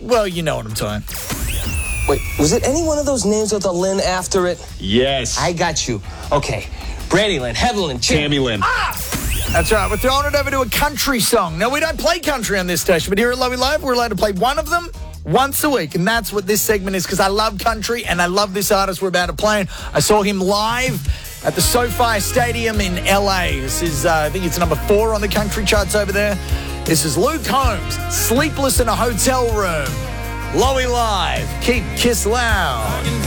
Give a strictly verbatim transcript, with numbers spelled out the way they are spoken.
well, you know what I'm talking. Wait, was it any one of those names with a Lynn after it? Yes. I got you. Okay. Brandy Lynn, Heather Lynn, Tammy Lynn. Ah! That's right. We're throwing it over to a country song. Now, we don't play country on this station, but here at Lowy Live, we're allowed to play one of them once a week, and that's what this segment is, because I love country, and I love this artist we're about to play. I saw him live at the SoFi Stadium in L A. This is, uh, I think it's number four on the country charts over there. This is Luke Combs, Sleepless in a Hotel Room. Lowy Live. Keep Kiss loud.